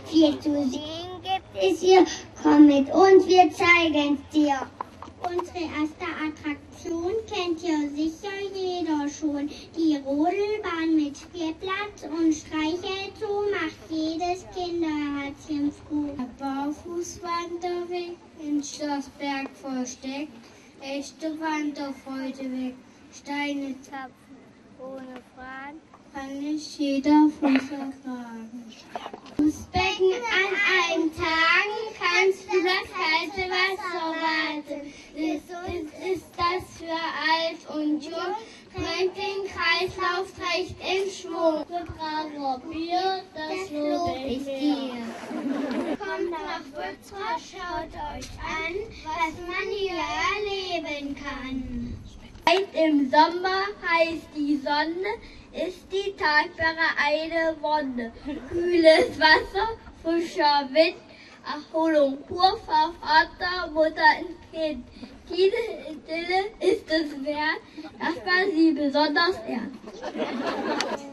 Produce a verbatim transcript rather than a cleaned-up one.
Viel zu sehen gibt es hier. Komm mit uns, wir zeigen es dir. Unsere erste Attraktion kennt ja sicher jeder schon. Die Rodelbahn mit Spielplatz und Streichelzoo macht jedes Kinderherzchen froh. Der Barfußwanderweg in Schlossberg versteckt, echte Wanderfreude weg. Steine zapfen ohne Fragen, kann nicht jeder Fuß ertragen. Ums Becken an allen Tagen kannst du das kalte Wasser warten. Ist, ist, ist das für alt und jung, bringt den Kreislauf recht in Schwung. Für braver Bier, das lobe ich dir. Kommt nach Würzburg, schaut euch an, was man hier erleben kann. Im Sommer heißt die Sonne, ist die Talsperre eine Wonne. Kühles Wasser, frischer Wind, Erholung pur für Vater, Mutter und Kind. Diese Idylle ist es wert, dass man sie besonders ehrt.